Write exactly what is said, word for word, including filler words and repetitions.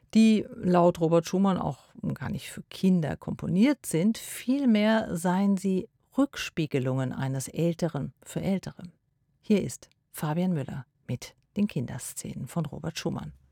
die laut Robert Schumann auch gar nicht für Kinder komponiert sind, vielmehr seien sie Rückspiegelungen eines Älteren für Ältere. Hier ist Fabian Müller mit den Kinderszenen von Robert Schumann.